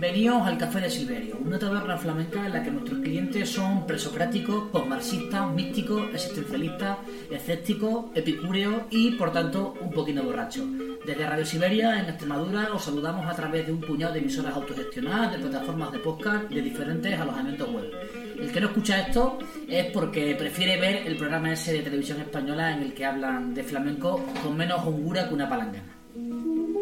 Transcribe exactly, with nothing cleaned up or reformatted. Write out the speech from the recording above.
Bienvenidos al Café de Silverio, una taberna flamenca en la que nuestros clientes son presocráticos, posmarxistas, místicos, existencialistas, escépticos, epicúreos y, por tanto, un poquito borrachos. Desde Radio Siberia, en Extremadura, os saludamos a través de un puñado de emisoras autogestionadas, de plataformas de podcast y de diferentes alojamientos web. El que no escucha esto es porque prefiere ver el programa ese de televisión española en el que hablan de flamenco con menos hongura que una palangana.